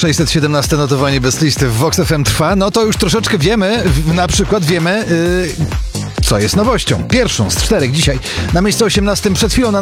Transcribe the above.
617 notowanie bez listy w Vox FM trwa, no to już troszeczkę wiemy, na przykład wiemy, co jest nowością. Pierwszą z 4 dzisiaj. Na miejscu 18 przed chwilą na